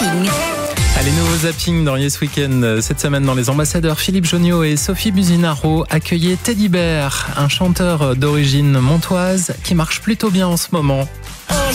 zapping. Allez, nouveau zapping dans Yes Weekend. Cette semaine, dans Les Ambassadeurs, Philippe Jonio et Sophie Buzinaro accueillaient Teddy Bear, un chanteur d'origine montoise qui marche plutôt bien en ce moment.